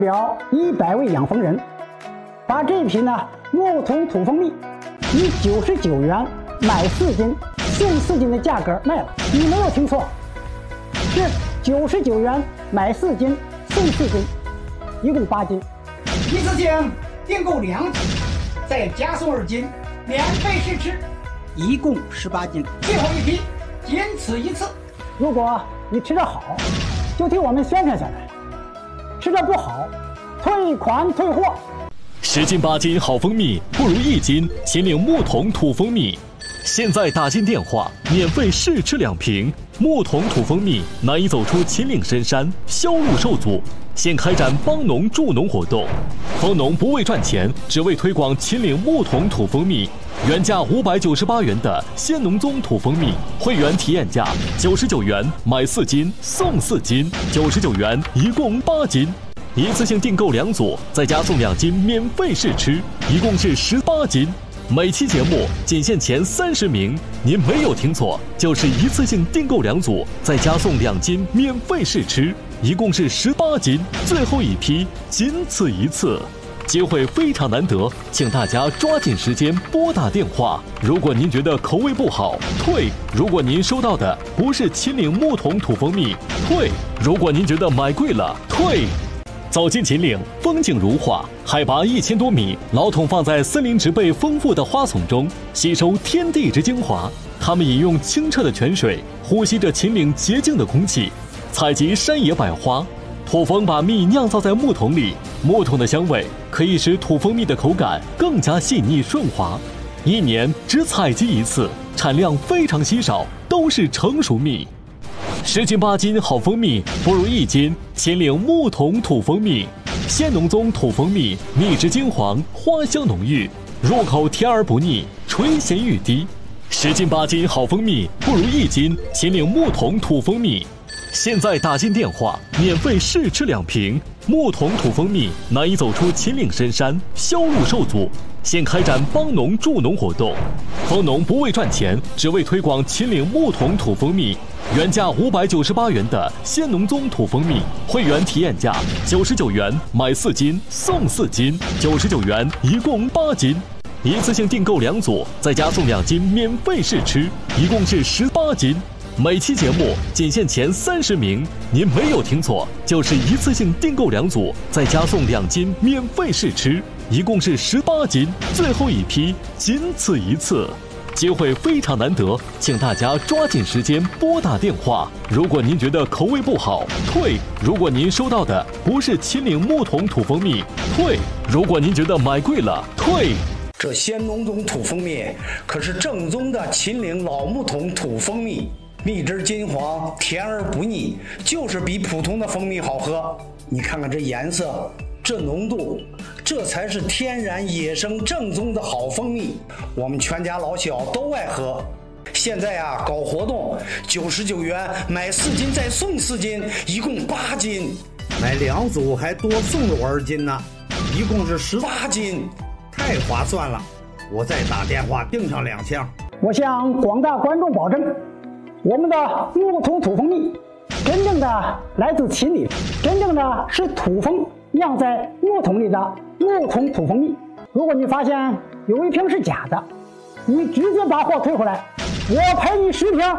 表100位养蜂人，把这瓶呢木桶土蜂蜜以99元买4斤送4斤的价格卖了。你没有听错，是99元买4斤送4斤，一共8斤。 一次性订购2斤，再加送2斤，免费试吃，一共18斤。最后一批，仅此一次。 如果你吃得好，就替我们宣传下来；吃得不好，退款退货。 10斤8斤好蜂蜜不如1斤秦岭木桶土蜂蜜。现在打进电话，免费试吃2瓶木桶土蜂蜜，难以走出秦岭深山，销路受阻。现开展帮农助农活动，蜂农不为赚钱，只为推广秦岭木桶土蜂蜜。原价598元的鲜农宗土蜂蜜，会员体验价99元买4斤送4斤，99元一共8斤。一次性订购2组，再加送2斤免费试吃，一共是18斤。每期节目仅限前30名，您没有听错，就是一次性订购2组，再加送2斤免费试吃，一共是18斤。最后一批，仅此一次，机会非常难得，请大家抓紧时间拨打电话。如果您觉得口味不好，退；如果您收到的不是秦岭木桶土蜂蜜，退；如果您觉得买贵了，退。走进秦岭，风景如画，海拔1000多米，老桶放在森林植被丰富的花丛中，吸收天地之精华。它们饮用清澈的泉水，呼吸着秦岭洁净的空气，采集山野百花。土蜂把蜜酿造在木桶里，木桶的香味可以使土蜂蜜的口感更加细腻顺滑。1年只采集1次，产量非常稀少，都是成熟蜜。10斤8斤好蜂蜜不如1斤秦岭木桶土蜂蜜。鲜农宗土蜂蜜，蜜质金黄，花香浓郁，入口甜而不腻，垂涎欲滴。10斤8斤好蜂蜜不如1斤秦岭木桶土蜂蜜。现在打进电话，免费试吃2瓶木桶土蜂蜜，难以走出秦岭深山，销路受阻。现开展帮农助农活动，蜂农不为赚钱，只为推广秦岭木桶土蜂蜜。原价598元的鲜农宗土蜂蜜，会员体验价99元买4斤送4斤，99元一共8斤。一次性订购2组，再加送2斤免费试吃，一共是18斤。每期节目仅限前30名，您没有听错，就是一次性订购2组，再加送2斤免费试吃，一共是18斤。最后一批，仅此一次，机会非常难得，请大家抓紧时间拨打电话。如果您觉得口味不好，退；如果您收到的不是秦岭木桶土蜂蜜，退；如果您觉得买贵了，退。 这鲜农宗土蜂蜜可是正宗的秦岭老木桶土蜂蜜，蜜汁金黄，甜而不腻，就是比普通的蜂蜜好喝。你看看这颜色，这浓度，这才是天然野生正宗的好蜂蜜，我们全家老小都爱喝。现在啊，搞活动，99元买4斤再送4斤，一共8斤， 买2组还多送了我2斤呢，一共是18斤，太划算了！我再打电话订上2箱。 我向广大观众保证，我们的木桶土蜂蜜真正的来自秦岭，真正的是土蜂酿在木桶里的木桶土蜂蜜。如果你发现有一瓶是假的，你直接把货退回来，我赔你10瓶。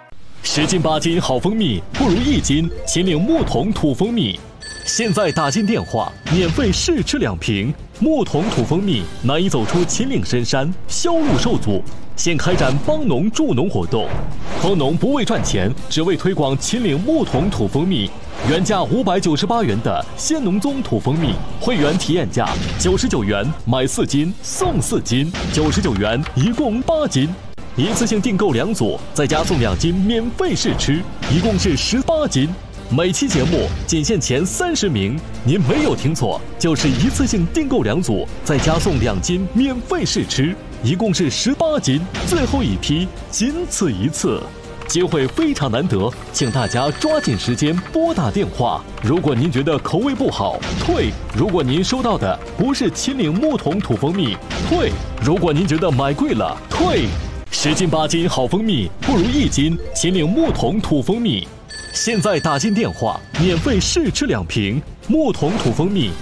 10斤8斤好蜂蜜不如1斤秦岭木桶土蜂蜜。现在打进电话，免费试吃2瓶木桶土蜂蜜，难以走出秦岭深山，销路受阻。现开展帮农助农活动，蜂农不为赚钱，只为推广秦岭木桶土蜂蜜。原价598元的鲜农宗土蜂蜜，会员体验价99元买4斤送4斤，99元一共8斤。一次性订购2组，再加送2斤免费试吃，一共是18斤。每期节目仅限前30名，您没有听错，就是一次性订购2组，再加送2斤免费试吃，一共是18斤。最后一批，仅此一次，机会非常难得，请大家抓紧时间拨打电话。如果您觉得口味不好，退；如果您收到的不是秦岭木桶土蜂蜜，退；如果您觉得买贵了，退。10斤8斤好蜂蜜不如1斤秦岭木桶土蜂蜜。现在打进电话，免费试吃2瓶木桶土蜂蜜